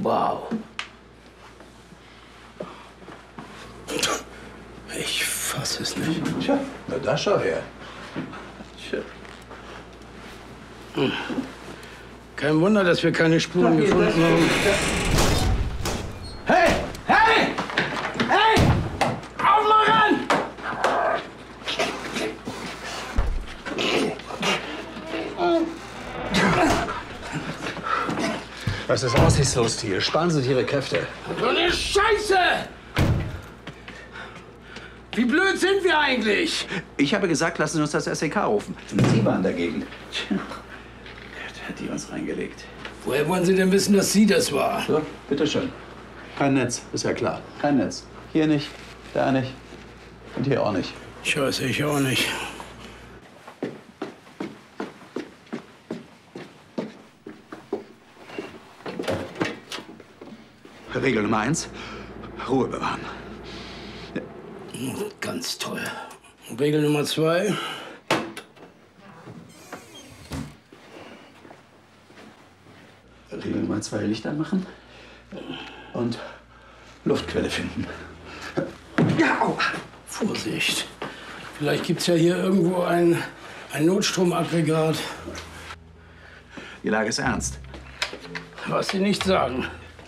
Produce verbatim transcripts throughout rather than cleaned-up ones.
Wow. Ich fasse es nicht. Tja, na da schau her. Tja. Hm. Kein Wunder, dass wir keine Spuren ja, gefunden haben. Hey! Hey! Hey! Auf mal ran! Was ist aussichtslos hier? Sparen Sie sich Ihre Kräfte. So eine Scheiße! Wie blöd sind wir eigentlich? Ich habe gesagt, lassen Sie uns das S E K rufen. Und Sie waren dagegen. Tja, Gott hat die uns reingelegt. Woher wollen Sie denn wissen, dass sie das war? So, bitteschön. Kein Netz, ist ja klar. Kein Netz. Hier nicht, da nicht und hier auch nicht. Scheiße, ich auch nicht. Regel Nummer eins, Ruhe bewahren. Ganz toll. Regel Nummer zwei. Regel Nummer zwei, Licht anmachen und Luftquelle finden. Ja, au. Vorsicht. Vielleicht gibt's ja hier irgendwo ein, ein Notstromaggregat. Die Lage ist ernst. Was Sie nicht sagen.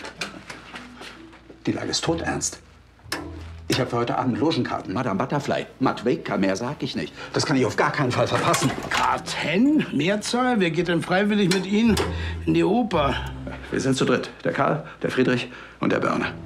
Die Lage ist todernst. Ich habe für heute Abend Logenkarten. Madame Butterfly, Matt Waker, mehr sag ich nicht. Das kann ich auf gar keinen Fall verpassen. Karten? Mehrzahl? Wer geht denn freiwillig mit Ihnen in die Oper? Wir sind zu dritt. Der Karl, der Friedrich und der Börner.